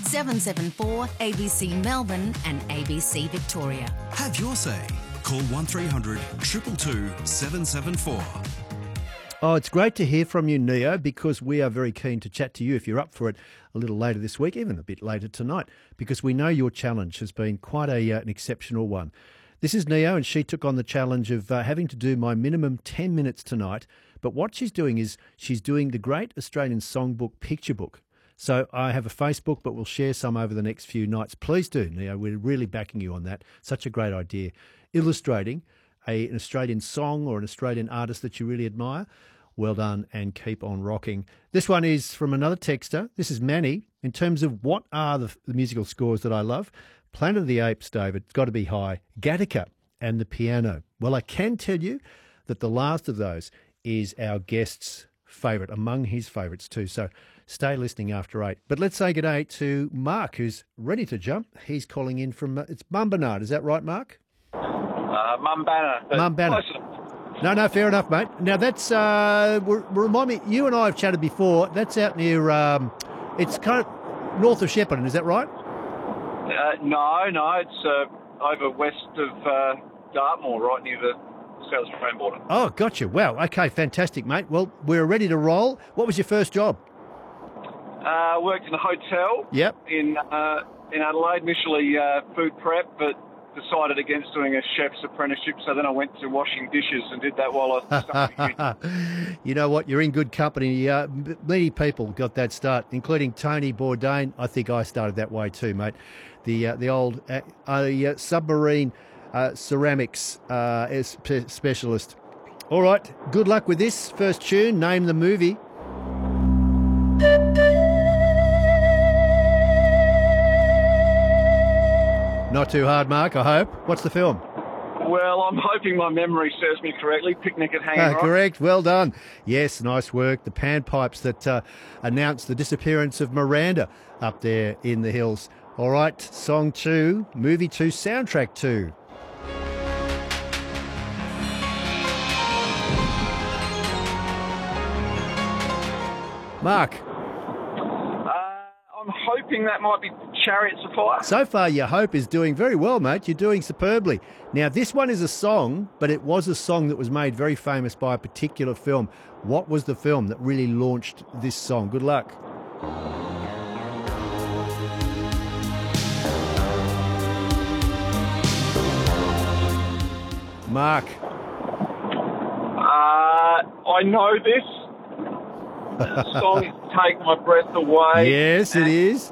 774 ABC Melbourne and ABC Victoria. Have your say. Call 1300 222 774. Oh, it's great to hear from you, Neo, because we are very keen to chat to you if you're up for it a little later this week, even a bit later tonight, because we know your challenge has been quite an exceptional one. This is Neo, and she took on the challenge of having to do my minimum 10 minutes tonight. But what she's doing is she's doing the Great Australian Songbook Picture Book. So I have a Facebook, but we'll share some over the next few nights. Please do, Neo. We're really backing you on that. Such a great idea. Illustrating an Australian song or an Australian artist that you really admire. Well done, and keep on rocking. This one is from another texter. This is Manny. In terms of what are the musical scores that I love, Planet of the Apes, David, it's got to be high. Gattaca and the piano. Well, I can tell you that the last of those is our guest's favourite, among his favourites too. So stay listening after 8. But let's say good day to Mark, who's ready to jump. He's calling in from, it's Mumbanard. Is that right, Mark? Mumbanner. Mumbanner. No, fair enough, mate. Now, that's, remind me, you and I have chatted before. That's out near, it's kind of north of Shepparton, is that right? No, it's over west of Dartmoor, right near the South Australian border. Oh, gotcha. Wow. Okay, fantastic, mate. Well, we're ready to roll. What was your first job? Worked in a hotel. Yep. In Adelaide, initially food prep, but decided against doing a chef's apprenticeship, so then I went to washing dishes and did that while I was studying. You know what? You're in good company. Many people got that start, including Tony Bourdain. I think I started that way too, mate. The old submarine ceramics specialist. All right, good luck with this first tune. Name the movie. Not too hard, Mark, I hope. What's the film? Well, I'm hoping my memory serves me correctly. Picnic at Hanging Rock. Correct, well done. Yes, nice work. The panpipes that announced the disappearance of Miranda up there in the hills. All right, song 2, movie 2, soundtrack 2. Mark. I'm hoping that might be Chariots of Fire. So far, your hope is doing very well, mate. You're doing superbly. Now, this one is a song, but it was a song that was made very famous by a particular film. What was the film that really launched this song? Good luck. Mark. I know this. The song is Take My Breath Away. Yes, it is.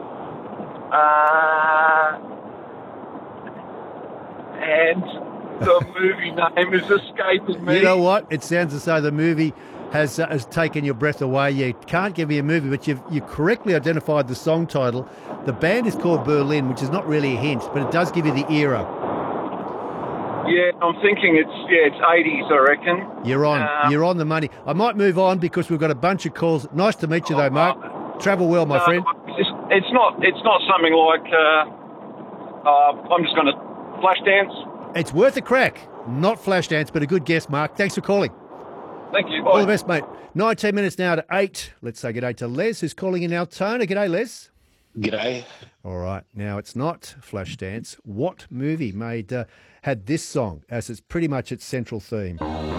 And the movie name is escaping me. You know what? It sounds as though the movie has taken your breath away. You can't give me a movie, but you correctly identified the song title. The band is called Berlin, which is not really a hint, but it does give you the era. Yeah, I'm thinking it's 80s, I reckon. You're on the money. I might move on because we've got a bunch of calls. Nice to meet you, though, Mark. Travel well, my friend. It's not something like. I'm just going to Flashdance. It's worth a crack. Not Flashdance, but a good guess, Mark. Thanks for calling. Thank you. Bye. All the best, mate. 19 minutes now to 8. Let's say g'day to Les, who's calling in Altona. G'day, Les. G'day. All right. Now, it's not Flashdance. What movie had this song as it's pretty much its central theme?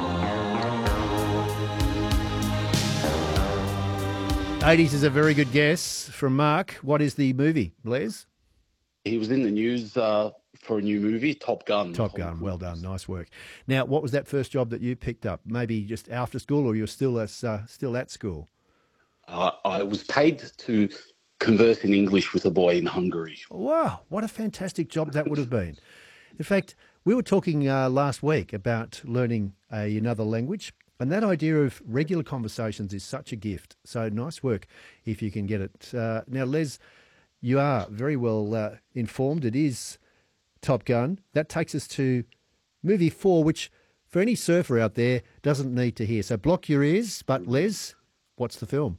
80s is a very good guess from Mark. What is the movie, Les? He was in the news for a new movie, Top Gun. Top Gun. Well done. Nice work. Now, what was that first job that you picked up? Maybe just after school, or you're still at school? I was paid to converse in English with a boy in Hungary. Wow, what a fantastic job that would have been. In fact, we were talking last week about learning another language, and that idea of regular conversations is such a gift. So nice work if you can get it. Now, Les, you are very well informed. It is Top Gun. That takes us to movie 4, which for any surfer out there doesn't need to hear. So block your ears. But Les, what's the film?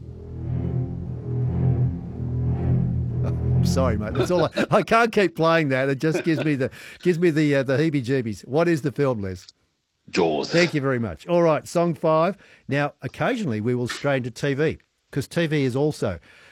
I'm sorry, mate. That's all. I can't keep playing that. It just gives me the heebie-jeebies. What is the film, Les? Jaws. Thank you very much. All right, song 5. Now, occasionally we will stray into TV because TV is also